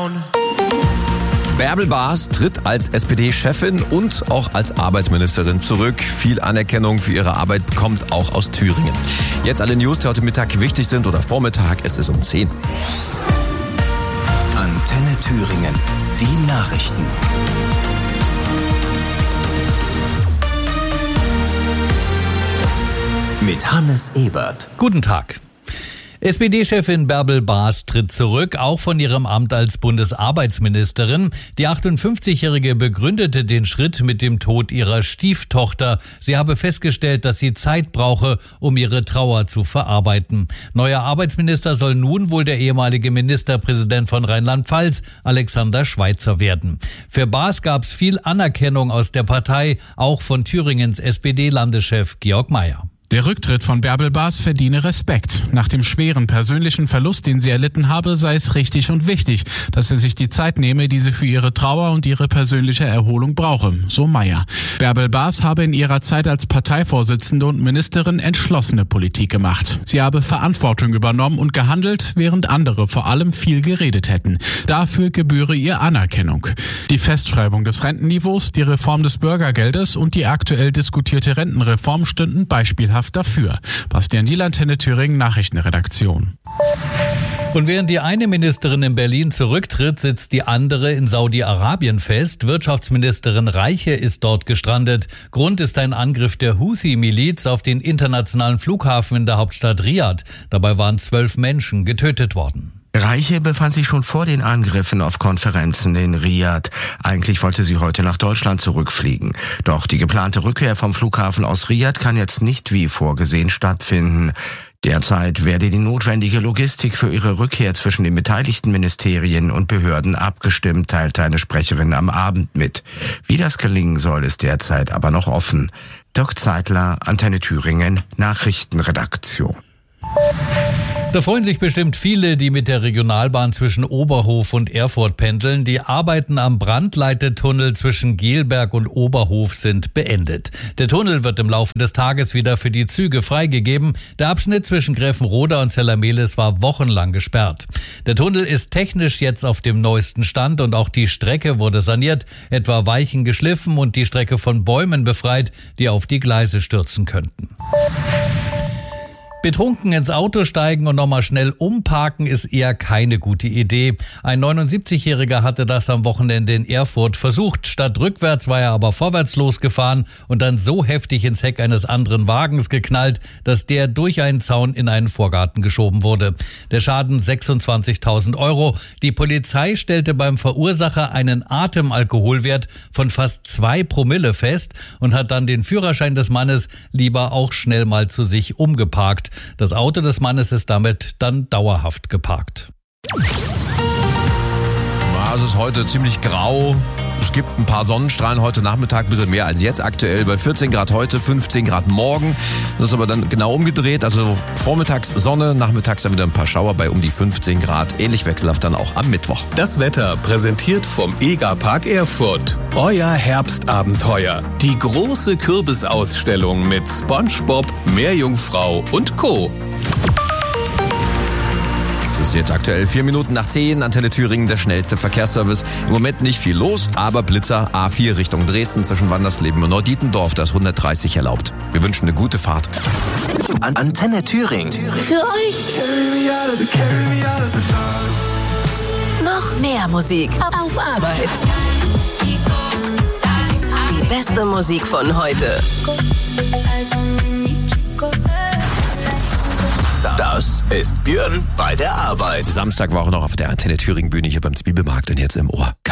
Bärbel Baas tritt als SPD-Chefin und auch als Arbeitsministerin zurück. Viel Anerkennung für ihre Arbeit bekommt auch aus Thüringen. Jetzt alle News, die heute Mittag wichtig sind oder Vormittag. Es ist um 10. Antenne Thüringen. Die Nachrichten. Mit Hannes Ebert. Guten Tag. SPD-Chefin Bärbel Baas tritt zurück, auch von ihrem Amt als Bundesarbeitsministerin. Die 58-Jährige begründete den Schritt mit dem Tod ihrer Stieftochter. Sie habe festgestellt, dass sie Zeit brauche, um ihre Trauer zu verarbeiten. Neuer Arbeitsminister soll nun wohl der ehemalige Ministerpräsident von Rheinland-Pfalz, Alexander Schweitzer, werden. Für Baas gab es viel Anerkennung aus der Partei, auch von Thüringens SPD-Landeschef Georg Mayer. Der Rücktritt von Bärbel Baas verdiene Respekt. Nach dem schweren persönlichen Verlust, den sie erlitten habe, sei es richtig und wichtig, dass sie sich die Zeit nehme, die sie für ihre Trauer und ihre persönliche Erholung brauche, so Mayer. Bärbel Baas habe in ihrer Zeit als Parteivorsitzende und Ministerin entschlossene Politik gemacht. Sie habe Verantwortung übernommen und gehandelt, während andere vor allem viel geredet hätten. Dafür gebühre ihr Anerkennung. Die Festschreibung des Rentenniveaus, die Reform des Bürgergeldes und die aktuell diskutierte Rentenreform stünden beispielhaft dafür. Bastian Diel, Antenne Thüringen, Nachrichtenredaktion. Und während die eine Ministerin in Berlin zurücktritt, sitzt die andere in Saudi-Arabien fest. Wirtschaftsministerin Reiche ist dort gestrandet. Grund ist ein Angriff der Houthi-Miliz auf den internationalen Flughafen in der Hauptstadt Riad. Dabei waren 12 Menschen getötet worden. Reiche befand sich schon vor den Angriffen auf Konferenzen in Riad. Eigentlich wollte sie heute nach Deutschland zurückfliegen. Doch die geplante Rückkehr vom Flughafen aus Riad kann jetzt nicht wie vorgesehen stattfinden. Derzeit werde die notwendige Logistik für ihre Rückkehr zwischen den beteiligten Ministerien und Behörden abgestimmt, teilte eine Sprecherin am Abend mit. Wie das gelingen soll, ist derzeit aber noch offen. Dirk Zeitler, Antenne Thüringen, Nachrichtenredaktion. Da freuen sich bestimmt viele, die mit der Regionalbahn zwischen Oberhof und Erfurt pendeln. Die Arbeiten am Brandleitetunnel zwischen Gelberg und Oberhof sind beendet. Der Tunnel wird im Laufe des Tages wieder für die Züge freigegeben. Der Abschnitt zwischen Gräfenroda und Zellermehlis war wochenlang gesperrt. Der Tunnel ist technisch jetzt auf dem neuesten Stand und auch die Strecke wurde saniert, etwa Weichen geschliffen und die Strecke von Bäumen befreit, die auf die Gleise stürzen könnten. Betrunken ins Auto steigen und nochmal schnell umparken ist eher keine gute Idee. Ein 79-Jähriger hatte das am Wochenende in Erfurt versucht. Statt rückwärts war er aber vorwärts losgefahren und dann so heftig ins Heck eines anderen Wagens geknallt, dass der durch einen Zaun in einen Vorgarten geschoben wurde. Der Schaden 26.000 €. Die Polizei stellte beim Verursacher einen Atemalkoholwert von fast 2 Promille fest und hat dann den Führerschein des Mannes lieber auch schnell mal zu sich umgeparkt. Das Auto des Mannes ist damit dann dauerhaft geparkt. Es ist heute ziemlich grau. Es gibt ein paar Sonnenstrahlen heute Nachmittag, ein bisschen mehr als jetzt aktuell. Bei 14 Grad heute, 15 Grad morgen. Das ist aber dann genau umgedreht. Also vormittags Sonne, nachmittags dann wieder ein paar Schauer bei um die 15 Grad. Ähnlich wechselhaft dann auch am Mittwoch. Das Wetter präsentiert vom EGA-Park Erfurt. Euer Herbstabenteuer. Die große Kürbisausstellung mit SpongeBob, Meerjungfrau und Co. Es ist jetzt aktuell 4 Minuten nach 10, Antenne Thüringen, der schnellste Verkehrsservice. Im Moment nicht viel los, aber Blitzer A4 Richtung Dresden zwischen Wandersleben und Neudietendorf, da ist 130 erlaubt. Wir wünschen eine gute Fahrt. Antenne Thüringen. Für euch noch mehr Musik auf Arbeit. Die beste Musik von heute. Das ist Björn bei der Arbeit. Samstag war auch noch auf der Antenne Thüringen Bühne hier beim Zwiebelmarkt und jetzt im Ohr.